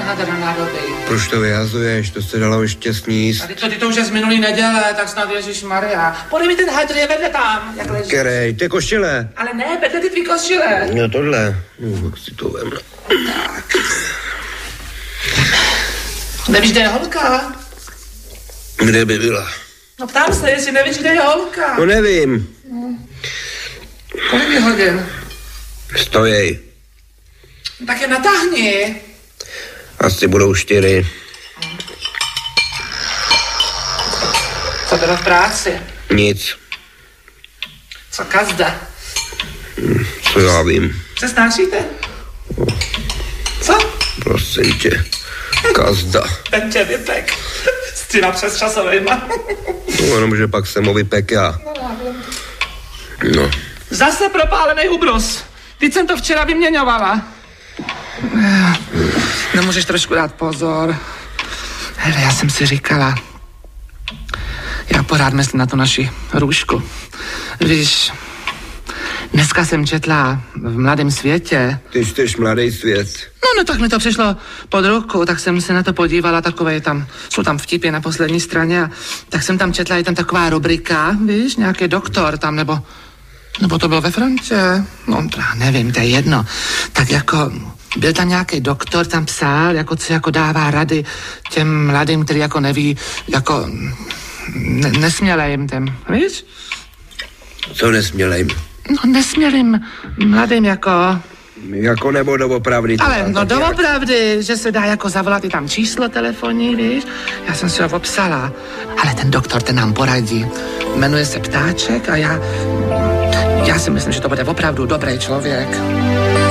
teda nádoby. Proč to vyhazuješ? To se dalo ještě sníst. A ty to už je z minulý neděle, tak snad ježišmarja. Podej mi ten hadr, je vedle tam, jak leží. Kerej, ty košile. Ale ne, vedle ty tvý košile. No tohle. No, tak si to vem. Tak. Nevíš, kde je holka? Kde by byla? No ptám se, jestli nevíš, kde je holka. No nevím. Kolik je hodin? Stojej. Tak je natáhni. Asi budou 4. Co teda v práci? Nic. Co kazda? Co já vím. Se snášíte? Co? Prosím tě. Kazda. Ten tě vypek. S těma přesčasovejma. No jenom, že pak jsem ho vypek já. No. Zase propálený ubrus. Teď jsem to včera vyměňovala. Nemůžeš trošku dát pozor. Hele, já jsem si říkala, já pořád myslím na tu naši Růžku. Víš, dneska jsem četla v Mladém světě. Ty čteš Mladý svět. No, tak mi to přišlo pod ruku, tak jsem se na to podívala, takové tam, jsou tam vtipy na poslední straně a tak jsem tam četla, je tam taková rubrika, víš, nějaký doktor tam, nebo to bylo ve frontě, no, nevím, to je jedno. Tak jako, byl tam nějaký doktor, tam psal, jako co jako dává rady těm mladým, který jako neví, jako nesmělejím těm, víš? Co nesmělejím? No, nesmělým mladým jako... Jako nebo doopravdy. Ale no doopravdy, že se dá jako zavolat i tam číslo telefonní, víš? Já jsem si ho obsala. Ale ten doktor, ten nám poradí. Jmenuje se Ptáček a já si myslím, že to bude opravdu dobrý člověk.